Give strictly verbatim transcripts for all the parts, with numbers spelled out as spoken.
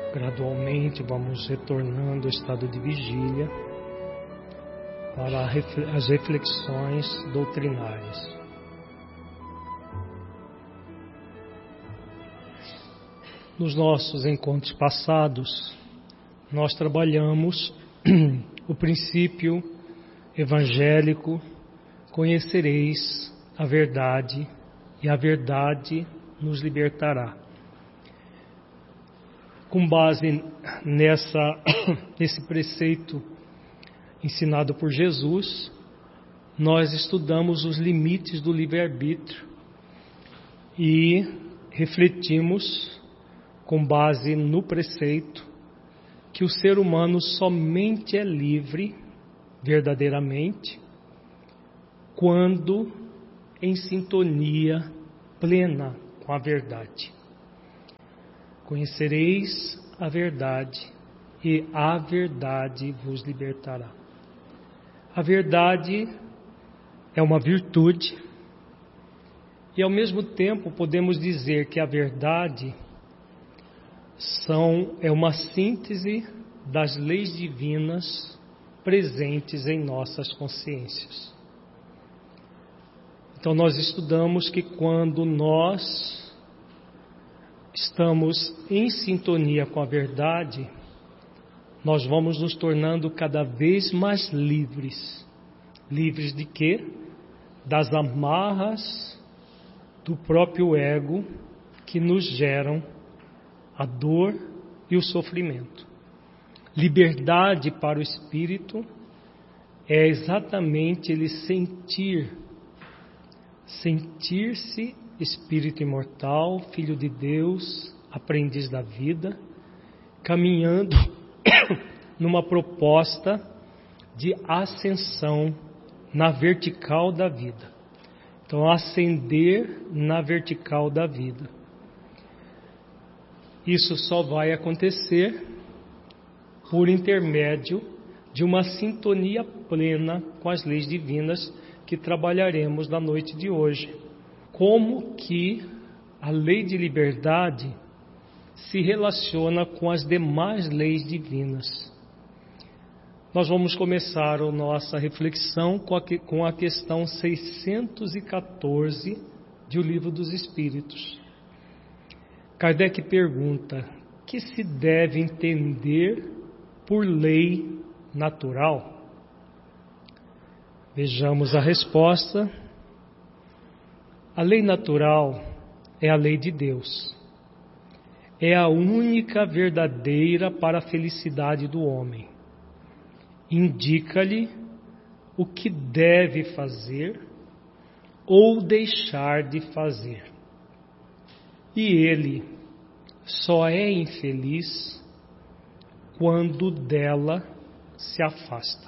Gradualmente vamos retornando ao estado de vigília para as reflexões doutrinárias. Nos nossos encontros passados, nós trabalhamos o princípio evangélico: conhecereis a verdade e a verdade nos libertará. Com base nessa, nesse preceito ensinado por Jesus, nós estudamos os limites do livre-arbítrio e refletimos, com base no preceito, que o ser humano somente é livre, verdadeiramente, quando em sintonia plena com a verdade. Conhecereis a verdade e a verdade vos libertará. A verdade é uma virtude e, ao mesmo tempo, podemos dizer que a verdade são, é uma síntese das leis divinas presentes em nossas consciências. Então, nós estudamos que quando nós estamos em sintonia com a verdade, nós vamos nos tornando cada vez mais livres. Livres de quê? Das amarras do próprio ego que nos geram a dor e o sofrimento. Liberdade para o espírito é exatamente ele sentir, sentir-se espírito imortal, filho de Deus, aprendiz da vida, caminhando numa proposta de ascensão na vertical da vida. Então, ascender na vertical da vida. Isso só vai acontecer por intermédio de uma sintonia plena com as leis divinas que trabalharemos na noite de hoje. Como que a lei de liberdade se relaciona com as demais leis divinas. Nós vamos começar a nossa reflexão com a, com a questão seiscentos e quatorze de O Livro dos Espíritos. Kardec pergunta: que se deve entender por lei natural? Vejamos a resposta. A lei natural é a lei de Deus. É a única verdadeira para a felicidade do homem. Indica-lhe o que deve fazer ou deixar de fazer. E ele só é infeliz quando dela se afasta.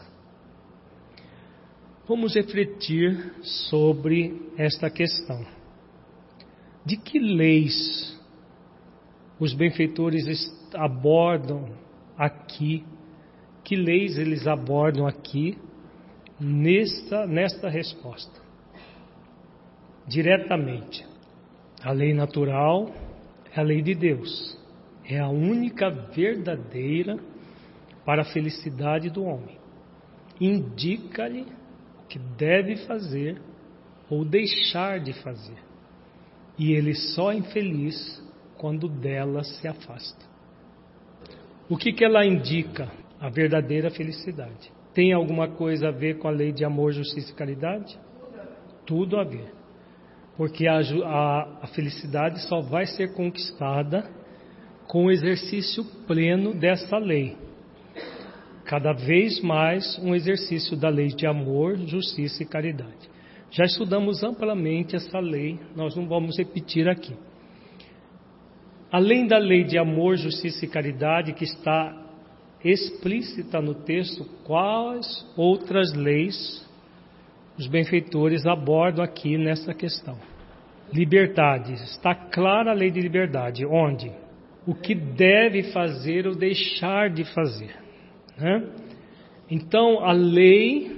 Vamos refletir sobre esta questão. De que leis os benfeitores abordam aqui? Que leis eles abordam aqui nesta, nesta resposta? Diretamente, a lei natural é a lei de Deus. É a única verdadeira para a felicidade do homem. Indica-lhe que deve fazer ou deixar de fazer. E ele só é infeliz quando dela se afasta. O que que ela indica? A verdadeira felicidade. Tem alguma coisa a ver com a lei de amor, justiça e caridade? Tudo a ver. Porque a, a, a felicidade só vai ser conquistada com o exercício pleno dessa lei. Cada vez mais um exercício da lei de amor, justiça e caridade. Já estudamos amplamente essa lei, nós não vamos repetir aqui. Além da lei de amor, justiça e caridade, que está explícita no texto, quais outras leis os benfeitores abordam aqui nessa questão? Liberdade. Está clara a lei de liberdade. Onde? O que deve fazer ou deixar de fazer. Né? Então, a lei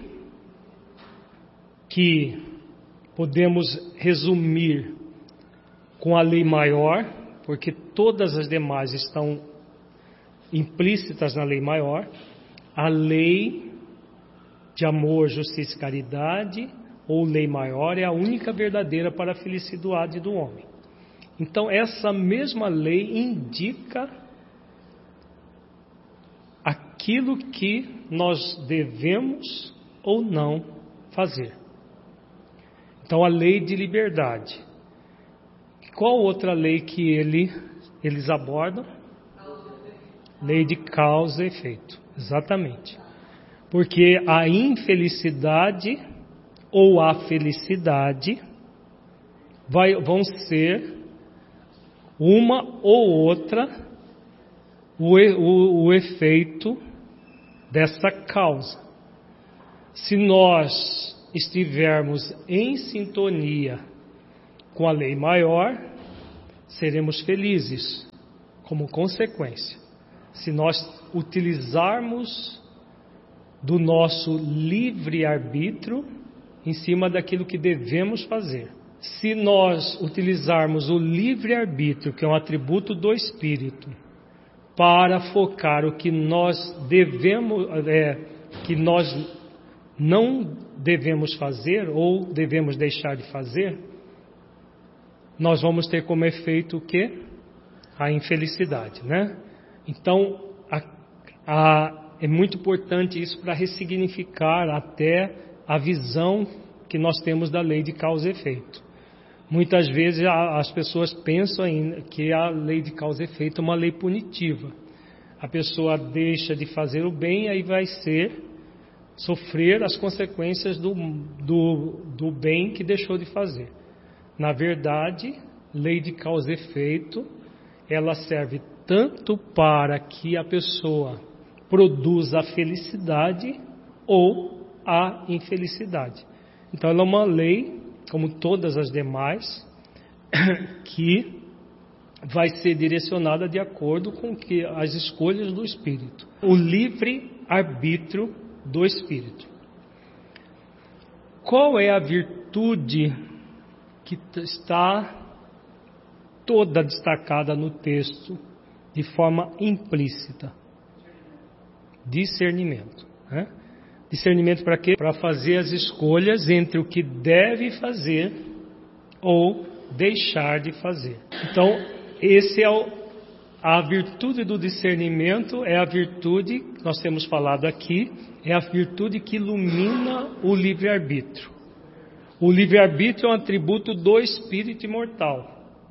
que podemos resumir com a lei maior, porque todas as demais estão implícitas na lei maior, a lei de amor, justiça e caridade, ou lei maior, é a única verdadeira para a felicidade do homem. Então, essa mesma lei indica aquilo que nós devemos ou não fazer. Então, a lei de liberdade. Qual outra lei que ele, eles abordam? Lei de causa e efeito. Exatamente. Porque a infelicidade ou a felicidade vai, vão ser uma ou outra o, o, o efeito dessa causa. Se nós estivermos em sintonia com a lei maior, seremos felizes como consequência. Se nós utilizarmos do nosso livre-arbítrio em cima daquilo que devemos fazer. Se nós utilizarmos o livre-arbítrio, que é um atributo do Espírito, para focar o que nós devemos, é, que nós não devemos fazer ou devemos deixar de fazer, nós vamos ter como efeito o quê? A infelicidade, né? Então, a, a, é muito importante isso para ressignificar até a visão que nós temos da lei de causa e efeito. Muitas vezes a, as pessoas pensam ainda que a lei de causa e efeito é uma lei punitiva. A pessoa deixa de fazer o bem, aí vai ser sofrer as consequências do, do, do bem que deixou de fazer. Na verdade, lei de causa e efeito, ela serve tanto para que a pessoa produza a felicidade ou a infelicidade. Então, ela é uma lei, como todas as demais, que vai ser direcionada de acordo com que as escolhas do Espírito. O livre-arbítrio do Espírito. Qual é a virtude que está toda destacada no texto de forma implícita? Discernimento. Né? Discernimento para quê? Para fazer as escolhas entre o que deve fazer ou deixar de fazer. Então, esse é o, a virtude do discernimento, é a virtude que nós temos falado aqui, é a virtude que ilumina o livre-arbítrio. O livre-arbítrio é um atributo do espírito imortal.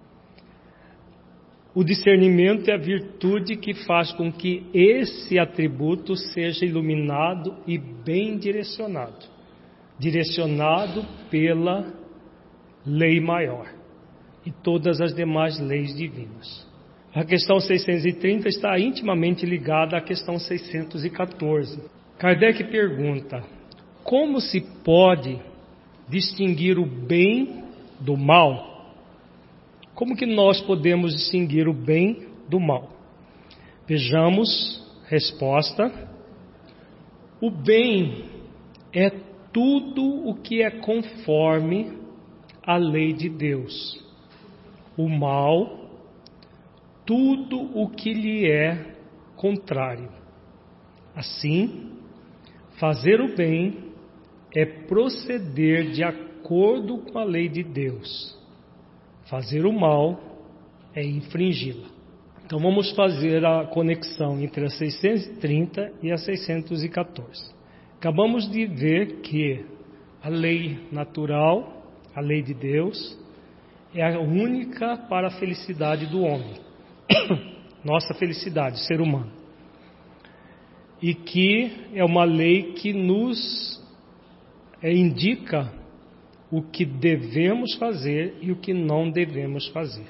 O discernimento é a virtude que faz com que esse atributo seja iluminado e bem direcionado. Direcionado pela lei maior e todas as demais leis divinas. A questão seiscentos e trinta está intimamente ligada à questão seiscentos e quatorze. Kardec pergunta: como se pode distinguir o bem do mal? Como que nós podemos distinguir o bem do mal? Vejamos, resposta. O bem é tudo o que é conforme à lei de Deus. O mal, tudo o que lhe é contrário. Assim, fazer o bem é proceder de acordo com a lei de Deus. Fazer o mal é infringi-la. Então vamos fazer a conexão entre a seiscentos e trinta e a seiscentos e quatorze. Acabamos de ver que a lei natural, a lei de Deus, é a única para a felicidade do homem. Nossa felicidade, ser humano. E que é uma lei que nos é, indica o que devemos fazer e o que não devemos fazer.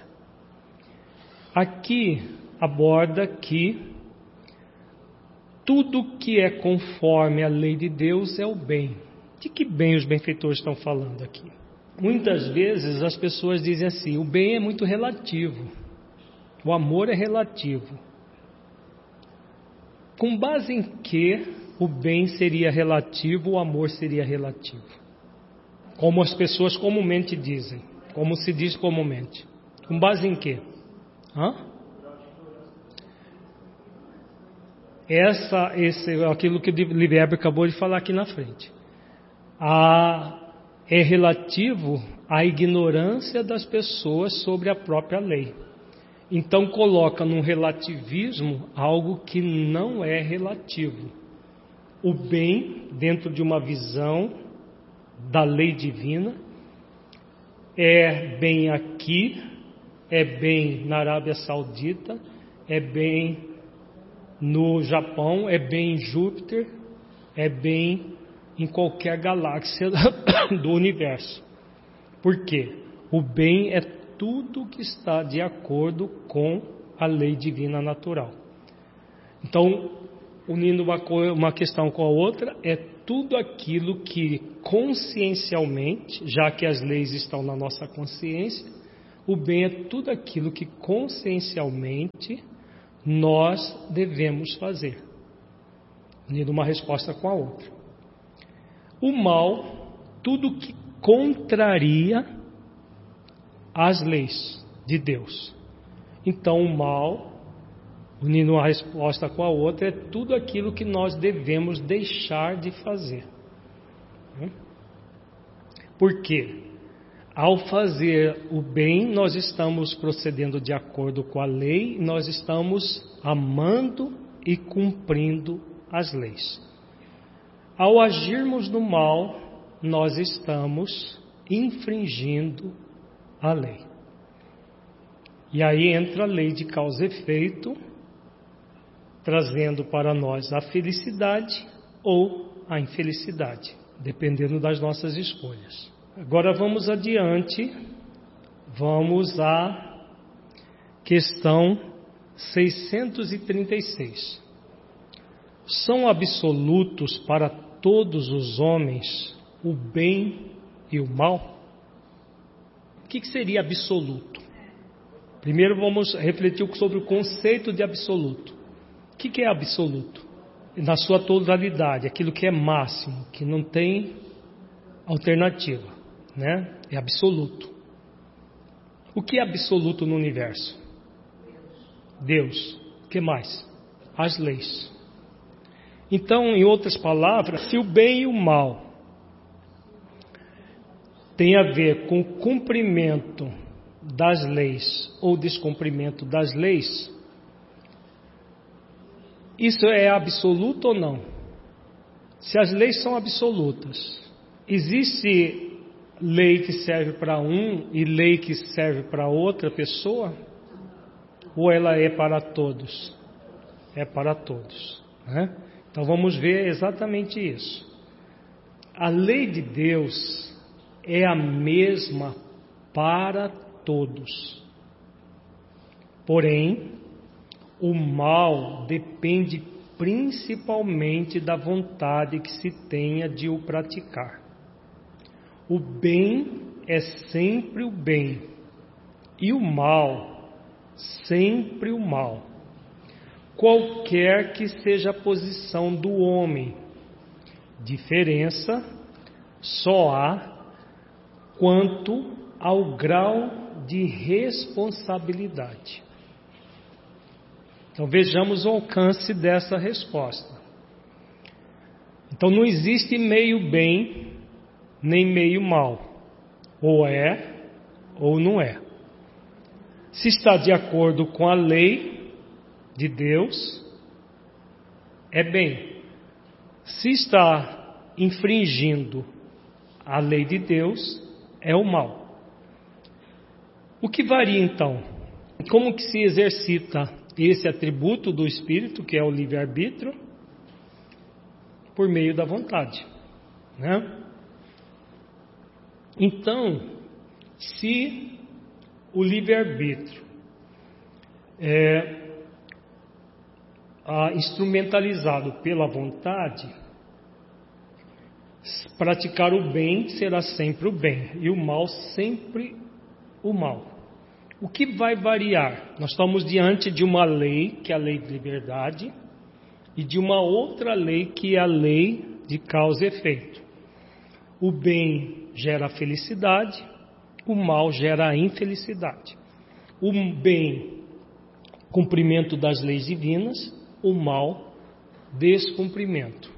Aqui aborda que tudo que é conforme à lei de Deus é o bem. De que bem os benfeitores estão falando aqui? Muitas vezes as pessoas dizem assim: o bem é muito relativo, o amor é relativo. Com base em que o bem seria relativo, o amor seria relativo? Como as pessoas comumente dizem, como se diz comumente. Com base em quê? Hã? essa, esse, aquilo que o livre-arbítrio acabou de falar aqui na frente, a, é relativo à ignorância das pessoas sobre a própria lei. Então coloca num relativismo algo que não é relativo. O bem, dentro de uma visão da lei divina, é bem aqui, é bem na Arábia Saudita, é bem no Japão, é bem em Júpiter, é bem em qualquer galáxia do universo. Por quê? O bem é tudo que está de acordo com a lei divina natural. Então, unindo uma, uma questão com a outra, é tudo aquilo que consciencialmente, já que as leis estão na nossa consciência, o bem é tudo aquilo que consciencialmente nós devemos fazer. Unindo uma resposta com a outra. O mal, tudo que contraria as leis de Deus. Então, o mal, unindo uma resposta com a outra, é tudo aquilo que nós devemos deixar de fazer. Por quê? Ao fazer o bem, nós estamos procedendo de acordo com a lei, nós estamos amando e cumprindo as leis. Ao agirmos no mal, nós estamos infringindo a lei. E aí entra a lei de causa e efeito, trazendo para nós a felicidade ou a infelicidade, dependendo das nossas escolhas. Agora vamos adiante, vamos à questão seiscentos e trinta e seis. São absolutos para todos os homens o bem e o mal? O que seria absoluto? Primeiro vamos refletir sobre o conceito de absoluto. O que é absoluto? Na sua totalidade, aquilo que é máximo, que não tem alternativa, né? É absoluto. O que é absoluto no universo? Deus. O que mais? As leis. Então, em outras palavras, se o bem e o mal tem a ver com o cumprimento das leis ou descumprimento das leis, isso é absoluto ou não? Se as leis são absolutas, existe lei que serve para um e lei que serve para outra pessoa? Ou ela é para todos? É para todos, né? Então vamos ver exatamente isso. A lei de Deus é a mesma para todos. Porém, o mal depende principalmente da vontade que se tenha de o praticar. O bem é sempre o bem e o mal sempre o mal, qualquer que seja a posição do homem. Diferença só há quanto ao grau de responsabilidade. Então vejamos o alcance dessa resposta. Então não existe meio bem nem meio mal. Ou é ou não é. Se está de acordo com a lei de Deus, é bem. Se está infringindo a lei de Deus, é o mal. O que varia então? Como que se exercita esse atributo do Espírito, que é o livre-arbítrio? Por meio da vontade, né? Então, se o livre-arbítrio é ah, instrumentalizado pela vontade, praticar o bem será sempre o bem e o mal sempre o mal. O que vai variar? Nós estamos diante de uma lei, que é a lei de liberdade, e de uma outra lei, que é a lei de causa e efeito. O bem gera felicidade, o mal gera a infelicidade. O bem, cumprimento das leis divinas, o mal, descumprimento.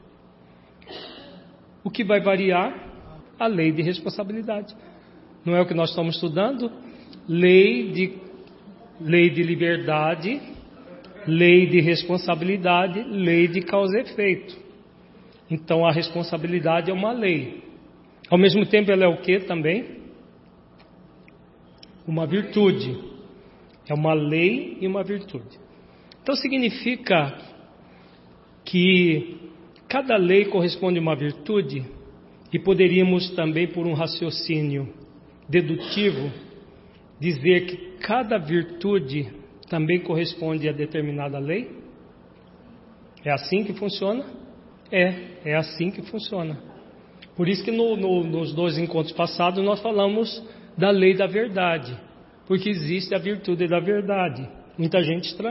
O que vai variar? A lei de responsabilidade. Não é o que nós estamos estudando? Lei de, lei de liberdade, lei de responsabilidade, lei de causa e efeito. Então a responsabilidade é uma lei. Ao mesmo tempo ela é o que também? Uma virtude. É uma lei e uma virtude. Então significa que cada lei corresponde a uma virtude, e poderíamos também, por um raciocínio dedutivo, dizer que cada virtude também corresponde a determinada lei? É assim que funciona? É, é assim que funciona. Por isso que no, no, nos dois encontros passados nós falamos da lei da verdade, porque existe a virtude da verdade. Muita gente estranha.